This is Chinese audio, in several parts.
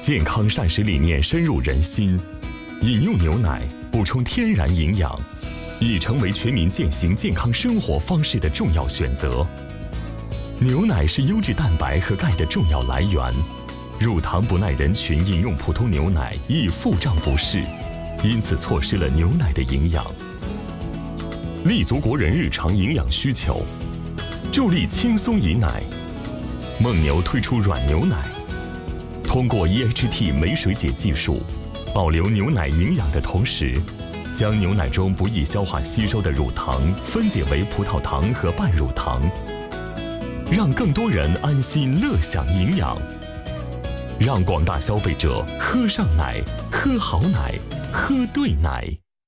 健康膳食理念深入人心，饮用牛奶补充天然营养，已成为全民践行健康生活方式的重要选择。牛奶是优质蛋白和钙的重要来源，乳糖不耐人群饮用普通牛奶易腹胀不适，因此错失了牛奶的营养。立足国人日常营养需求，助力轻松饮奶。蒙牛推出软牛奶，通过 EHT 酶水解技术，保留牛奶营养的同时，将牛奶中不易消化吸收的乳糖分解为葡萄糖和半乳糖，让更多人安心乐享营养，让广大消费者喝上奶，喝好奶，喝对奶。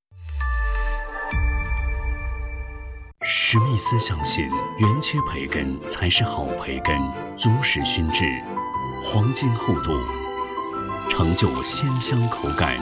史密斯相信，原切培根才是好培根，足使熏制，黄金厚度，成就鲜香口感。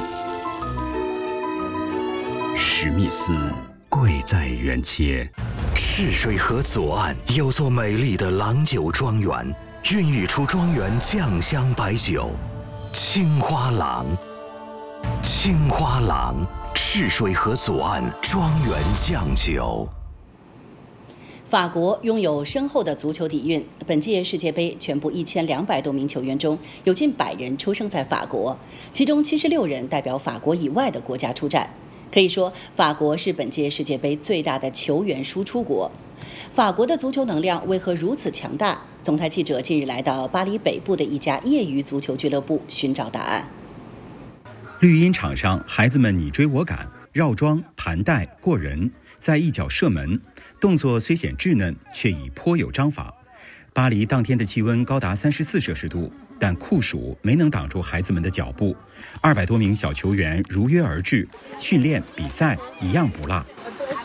史密斯，贵在原切。 赤水河左岸有座美丽的郎酒庄园，孕育出庄园酱香白酒——青花郎。青花郎，赤水河左岸庄园酱酒。 法国拥有深厚的足球底蕴，本届世界杯全部1200多名球员中，有近100人出生在法国，其中76人代表法国以外的国家出战。可以说，法国是本届世界杯最大的球员输出国。法国的足球能量为何如此强大？总台记者近日来到巴黎北部的一家业余足球俱乐部寻找答案。 绿茵场上，孩子们你追我赶，绕桩、盘带、过人，在一脚射门，动作虽显稚嫩，却已颇有章法。巴黎当天的气温高达34摄氏度，但酷暑没能挡住孩子们的脚步。200多名小球员如约而至，训练比赛一样不落。